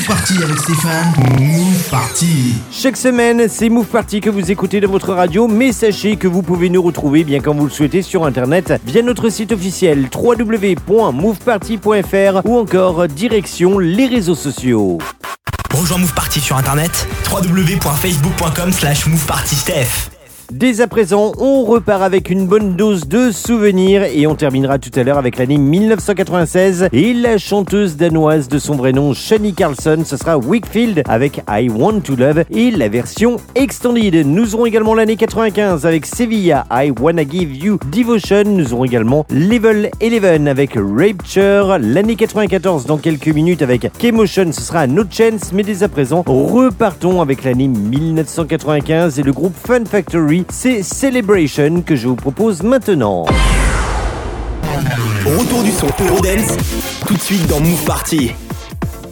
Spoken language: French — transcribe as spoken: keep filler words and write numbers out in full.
Move Party avec Stéphane. Move Party. Chaque semaine, c'est Move Party que vous écoutez dans votre radio, mais sachez que vous pouvez nous retrouver bien quand vous le souhaitez sur internet via notre site officiel w w w point move party point f r ou encore direction les réseaux sociaux. Rejoins Move Party sur internet w w w point facebook point com slash move party steph. Dès à présent, on repart avec une bonne dose de souvenirs et on terminera tout à l'heure avec l'année dix-neuf cent quatre-vingt-seize et la chanteuse danoise de son vrai nom, Shani Carlson. Ce sera Wakefield avec I Want to Love et la version extended. Nous aurons également l'année quatre-vingt-quinze avec Sevilla, I Wanna Give You Devotion. Nous aurons également Level eleven avec Rapture. L'année quatre-vingt-quatorze dans quelques minutes avec K-Motion, ce sera No Chance. Mais dès à présent, repartons avec l'année dix-neuf cent quatre-vingt-quinze et le groupe Fun Factory. C'est Celebration que je vous propose maintenant. Retour du son Eurodance, tout de suite dans Move Party.